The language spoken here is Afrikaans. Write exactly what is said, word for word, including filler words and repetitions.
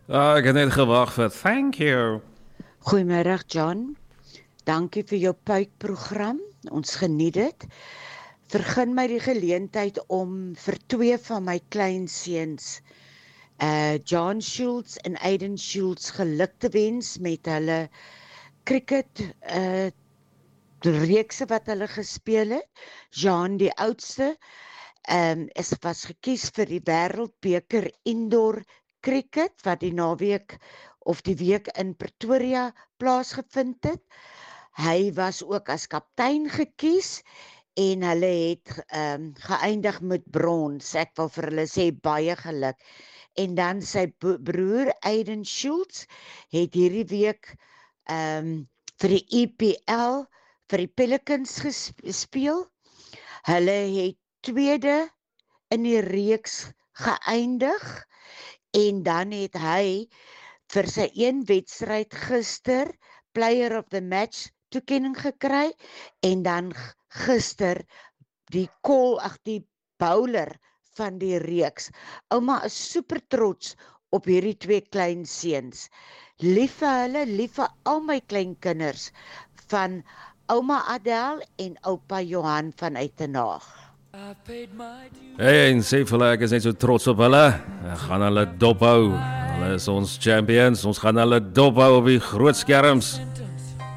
Ah, ek het net gewag vir thank you. Goeiemiddag John. Dankie vir jou puikprogram. Ons geniet dit. Vergun my die geleentheid om vir twee van my kleinseuns, uh John Schultz en Aiden Schultz, geluk te wens met hulle cricket uh reekse wat hulle gespeel het. Jean, die oudste, um, is was gekies vir die Wêreldbeker Indoor Cricket wat die naweek of die week in Pretoria plaasgevind het. Hy was ook as kaptein gekies en hulle het um, geëindig met brons. Ek wil vir hulle sê baie geluk. En dan sy broer Aiden Schultz het hierdie week um, vir die E P L vir die Pelicans gespeel. Hulle het tweede in die reeks geëindig en dan het hy vir sy een wedstryd gister Player of the Match toekenning gekry en dan gister die call, ag die bowler van die reeks. Ouma is super trots op hierdie twee klein seuns. Lief vir hulle, lief vir al my kleinkinders van Ouma Adel en oupa Johan van Uitenhaag. Hey, en sê vir hulle, ek is net so trots op hulle. Ek gaan hulle dophou. Hulle is ons champions. Ons gaan hulle dophou op die groot skerms.